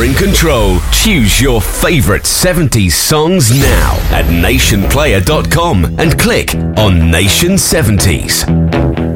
in control. Choose your favourite 70s songs now at nationplayer.com and click on Nation 70s.